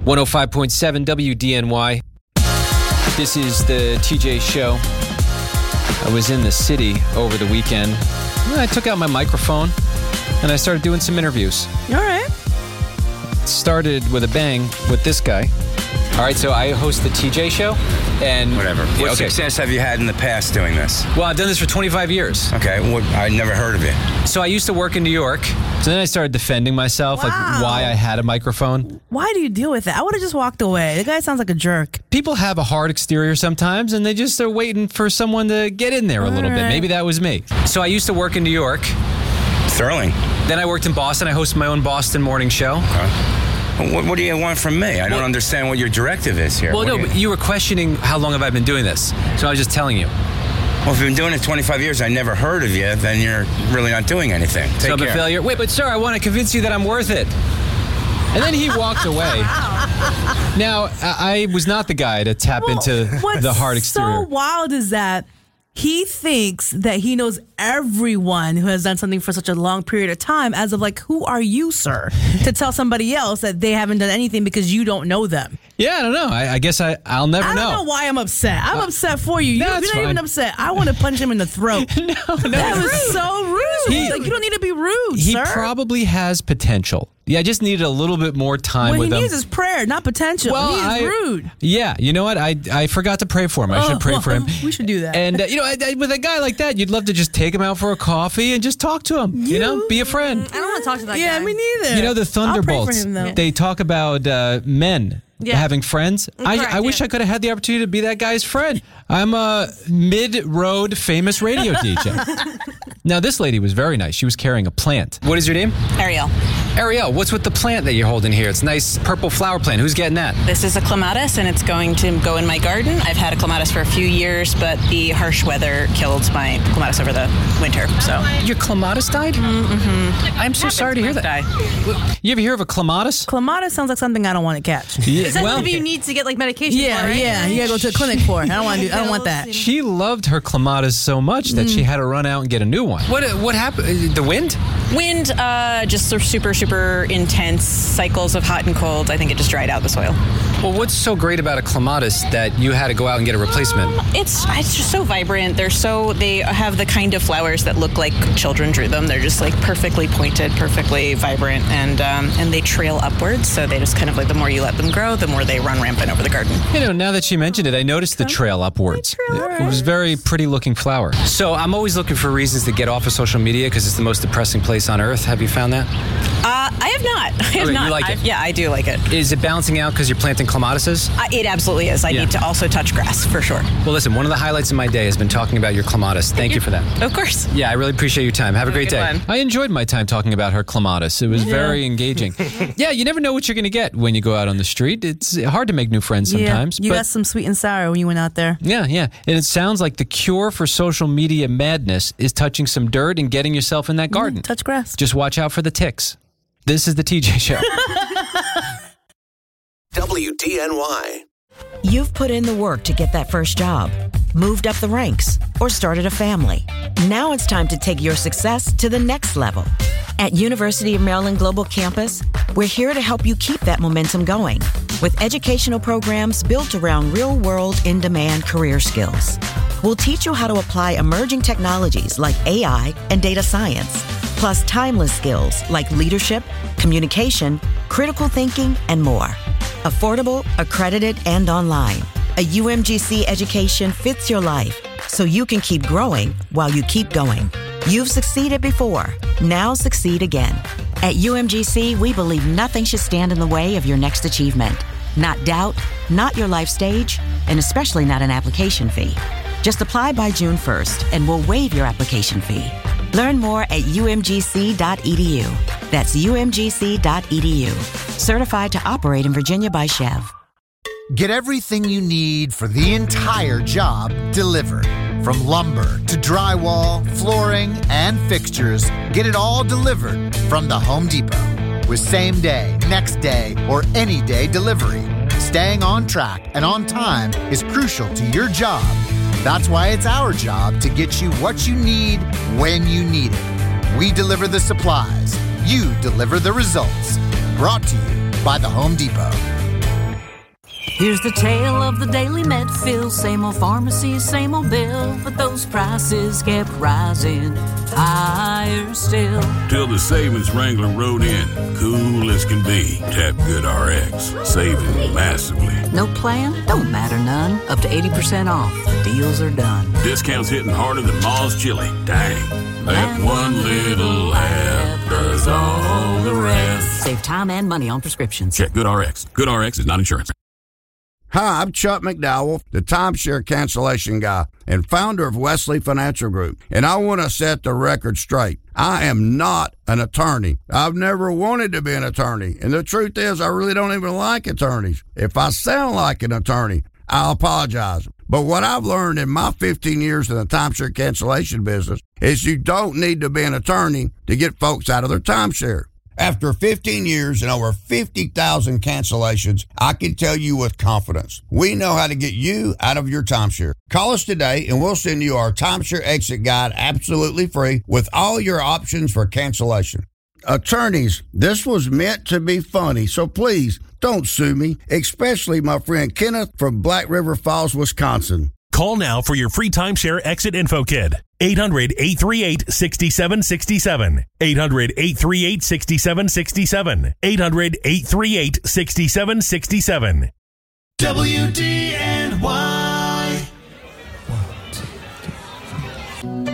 105.7 WDNY. This is the TJ Show. I was in the city over the weekend. I took out my microphone and I started doing some interviews. All right. Started with a bang with this guy. All right, so I host the TJ Show. And whatever. What success have you had in the past doing this? Well, I've done this for 25 years. Okay, I never heard of it. So I used to work in New York. So then I started defending myself, like why I had a microphone. Why do you deal with it? I would have just walked away. The guy sounds like a jerk. People have a hard exterior sometimes, and they just are waiting for someone to get in there a little bit. Maybe that was me. So I used to work in New York. Sterling. Then I worked in Boston. I hosted my own Boston morning show. What do you want from me? I don't understand what your directive is here. Well, but you were questioning how long have I been doing this. So I was just telling you. Well, if you've been doing it 25 years, I never heard of you, then you're really not doing anything. So I'm a failure. Wait, but sir, I want to convince you that I'm worth it. And then he walked away. Now, I was not the guy to tap into the hard exterior. What's so wild is that he thinks that he knows everyone who has done something for such a long period of time, as of like, who are you, sir, to tell somebody else that they haven't done anything because you don't know them? Yeah, I don't know. I guess I'll never know. I don't know why I'm upset. I'm upset for you. You're not even upset. I want to punch him in the throat. No, that was so rude. You don't need to be rude, sir. He probably has potential. Yeah, I just needed a little bit more time with him. What he needs is prayer, not potential. He is rude. Yeah, you know what? I forgot to pray for him. I should pray for him. We should do that. And, with a guy like that, you'd love to just take him out for a coffee and just talk to him. You know, be a friend. I don't want to talk to that guy. Yeah, me neither. You know, the Thunderbolts, I'll pray for him, though. they talk about men having friends. I wish I could have had the opportunity to be that guy's friend. I'm a mid-road famous radio DJ. Now, this lady was very nice. She was carrying a plant. What is your name? Ariel. Ariel, what's with the plant that you're holding here? It's a nice purple flower plant. Who's getting that? This is a clematis, and it's going to go in my garden. I've had a clematis for a few years, but the harsh weather killed my clematis over the winter. So your clematis died? Mm-hmm. I'm so sorry to hear that. You ever hear of a clematis? Clematis sounds like something I don't want to catch. Is that something you need to get like medication for, right? Yeah. You gotta go to the clinic for it. I don't want that. She loved her clematis so much that she had to run out and get a new one. What happened? The wind? Wind, just super, super intense cycles of hot and cold. I think it just dried out the soil. Well, what's so great about a clematis that you had to go out and get a replacement? It's just so vibrant. They have the kind of flowers that look like children drew them. They're just like perfectly pointed, perfectly vibrant, and they trail upwards. So they just kind of like, the more you let them grow, the more they run rampant over the garden. You know, now that she mentioned it, I noticed the trail upwards. It was a very pretty looking flower. So I'm always looking for reasons to get off of social media because it's the most depressing place on earth. Have you found that? I have not. You like it? Yeah, I do like it. Is it balancing out because you're planting clematises? It absolutely is. I need to also touch grass, for sure. Well, listen, one of the highlights of my day has been talking about your clematis. Thank you for that. Of course. Yeah, I really appreciate your time. Have a great day. One. I enjoyed my time talking about her clematis. It was very engaging. Yeah, you never know what you're going to get when you go out on the street. It's hard to make new friends sometimes. You got some sweet and sour when you went out there. Yeah. And it sounds like the cure for social media madness is touching some dirt and getting yourself in that garden. Touch grass. Just watch out for the ticks. This is the TJ Show. WDNY. You've put in the work to get that first job, moved up the ranks, or started a family. Now it's time to take your success to the next level. At University of Maryland Global Campus, we're here to help you keep that momentum going with educational programs built around real-world, in-demand career skills. We'll teach you how to apply emerging technologies like AI and data science, plus timeless skills like leadership, communication, critical thinking, and more. Affordable, accredited, and online. A UMGC education fits your life so you can keep growing while you keep going. You've succeeded before. Now succeed again. At UMGC, we believe nothing should stand in the way of your next achievement. Not doubt, not your life stage, and especially not an application fee. Just apply by June 1st and we'll waive your application fee. Learn more at umgc.edu. That's umgc.edu. Certified to operate in Virginia by Chev. Get everything you need for the entire job delivered. From lumber to drywall, flooring, and fixtures, get it all delivered from the Home Depot. With same day, next day, or any day delivery, staying on track and on time is crucial to your job. That's why it's our job to get you what you need when you need it. We deliver the supplies. You deliver the results. Brought to you by the Home Depot. Here's the tale of the daily Medfield. Same old pharmacy, same old bill, but those prices kept rising higher still. Till the savings Wrangler rode in, cool as can be. Tap Good RX, saving massively. No plan? Don't matter none. Up to 80% off. The deals are done. Discounts hitting harder than Ma's chili. Dang. That one little app does all the rest. Save time and money on prescriptions. Check Good RX. Good RX is not insurance. Hi, I'm Chuck McDowell, the timeshare cancellation guy and founder of Wesley Financial Group, and I want to set the record straight. I am not an attorney. I've never wanted to be an attorney, and the truth is I really don't even like attorneys. If I sound like an attorney, I'll apologize. But what I've learned in my 15 years in the timeshare cancellation business is you don't need to be an attorney to get folks out of their timeshare. After 15 years and over 50,000 cancellations, I can tell you with confidence, we know how to get you out of your timeshare. Call us today and we'll send you our timeshare exit guide absolutely free with all your options for cancellation. Attorneys, this was meant to be funny, so please don't sue me, especially my friend Kenneth from Black River Falls, Wisconsin. Call now for your free timeshare exit info kit. 800-838-6767. 800-838-6767. 800-838-6767. WDNY.